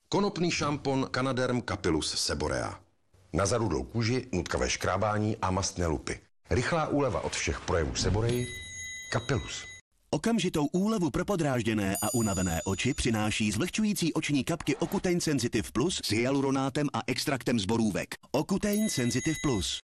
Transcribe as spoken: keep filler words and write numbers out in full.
Konopný šampon Canaderm Capillus Seborea. Na zarudlou kůži, nutkavé škrábání a mastné lupy. Rychlá úleva od všech projevů seboreji. Capillus. Okamžitou úlevu pro podrážděné a unavené oči přináší zlehčující oční kapky Ocutein Sensitive Plus s hyaluronátem a extraktem z borůvek. Ocutein Sensitive Plus.